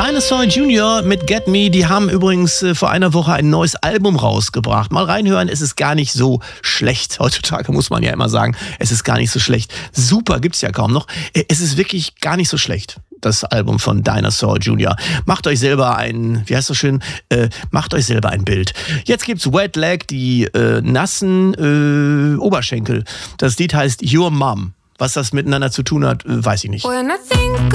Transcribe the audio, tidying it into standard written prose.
Dinosaur Jr. mit Get Me, die haben übrigens vor einer Woche ein neues Album rausgebracht. Mal reinhören, es ist gar nicht so schlecht. Heutzutage muss man ja immer sagen, es ist gar nicht so schlecht. Super, gibt's ja kaum noch. Es ist wirklich gar nicht so schlecht, das Album von Dinosaur Jr. Macht euch selber macht euch selber ein Bild. Jetzt gibt's Wet Leg, die nassen Oberschenkel. Das Lied heißt Your Mom. Was das miteinander zu tun hat, weiß ich nicht.